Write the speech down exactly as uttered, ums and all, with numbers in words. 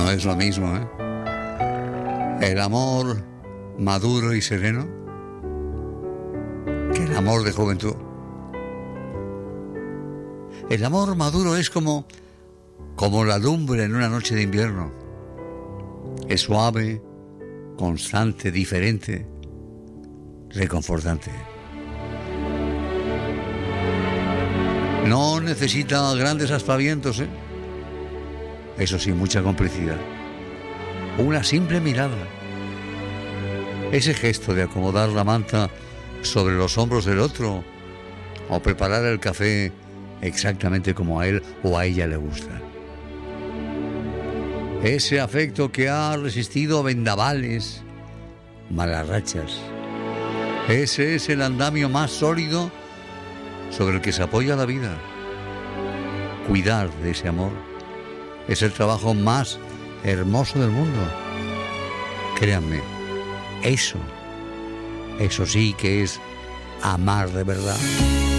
no es lo mismo, ¿eh? El amor maduro y sereno que el amor de juventud. El amor maduro es como, como la lumbre en una noche de invierno. Es suave, constante, diferente, reconfortante. No necesita grandes aspavientos, ¿eh? Eso sí, mucha complicidad. Una simple mirada. Ese gesto de acomodar la manta sobre los hombros del otro o preparar el café exactamente como a él o a ella le gusta. Ese afecto que ha resistido vendavales, malas rachas. Ese es el andamio más sólido sobre el que se apoya la vida. Cuidar de ese amor es el trabajo más hermoso del mundo. Créanme, eso, eso sí que es amar de verdad.